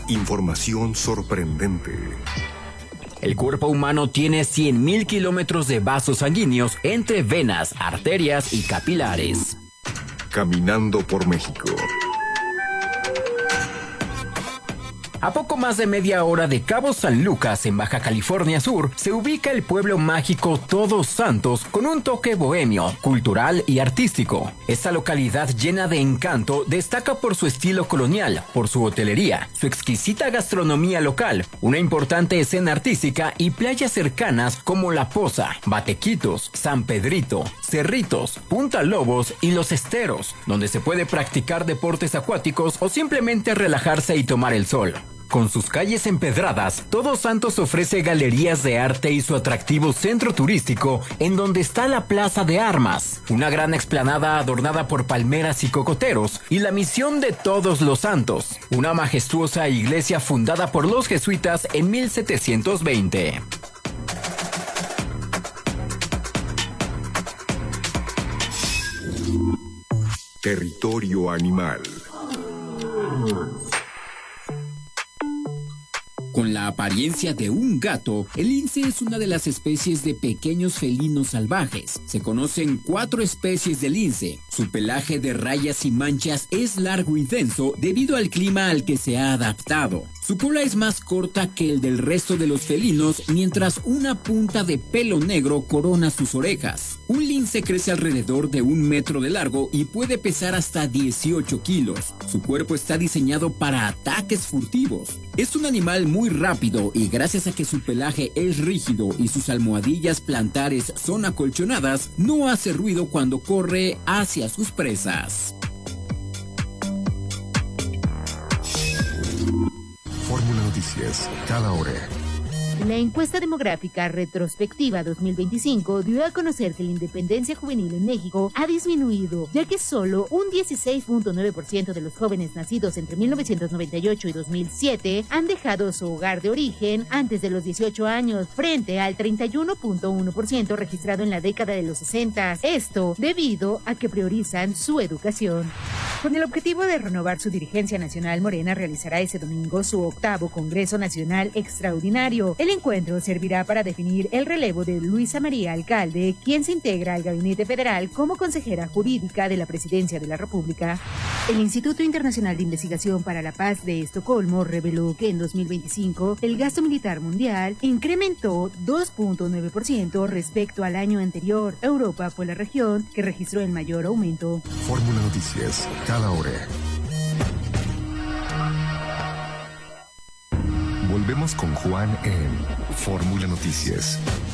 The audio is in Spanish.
Información sorprendente. El cuerpo humano tiene 100.000 kilómetros de vasos sanguíneos entre venas, arterias y capilares. Caminando por México. A poco más de media hora de Cabo San Lucas, en Baja California Sur, se ubica el pueblo mágico Todos Santos con un toque bohemio, cultural y artístico. Esta localidad llena de encanto destaca por su estilo colonial, por su hotelería, su exquisita gastronomía local, una importante escena artística y playas cercanas como La Poza, Batequitos, San Pedrito, Cerritos, Punta Lobos y Los Esteros, donde se puede practicar deportes acuáticos o simplemente relajarse y tomar el sol. Con sus calles empedradas, Todos Santos ofrece galerías de arte y su atractivo centro turístico, en donde está la Plaza de Armas, una gran explanada adornada por palmeras y cocoteros, y la Misión de Todos los Santos, una majestuosa iglesia fundada por los jesuitas en 1720. Territorio animal. Con la apariencia de un gato, el lince es una de las especies de pequeños felinos salvajes. Se conocen 4 especies de lince. Su pelaje de rayas y manchas es largo y denso debido al clima al que se ha adaptado. Su cola es más corta que el del resto de los felinos, mientras una punta de pelo negro corona sus orejas. Un lince crece alrededor de 1 metro de largo y puede pesar hasta 18 kilos. Su cuerpo está diseñado para ataques furtivos. Es un animal muy rápido y gracias a que su pelaje es rígido y sus almohadillas plantares son acolchonadas, no hace ruido cuando corre hacia sus presas. Fórmula Noticias, cada hora. La encuesta demográfica retrospectiva 2025 dio a conocer que la independencia juvenil en México ha disminuido, ya que solo un 16.9% de los jóvenes nacidos entre 1998 y 2007 han dejado su hogar de origen antes de los 18 años, frente al 31.1% registrado en la década de los 60. Esto debido a que priorizan su educación. Con el objetivo de renovar su dirigencia nacional, Morena realizará ese domingo su 8º Congreso Nacional Extraordinario. El encuentro servirá para definir el relevo de Luisa María Alcalde, quien se integra al Gabinete Federal como consejera jurídica de la Presidencia de la República. El Instituto Internacional de Investigación para la Paz de Estocolmo reveló que en 2025 el gasto militar mundial incrementó 2.9% respecto al año anterior. Europa fue la región que registró el mayor aumento. Fórmula Noticias, cada hora. Volvemos con Juan en Fórmula Noticias.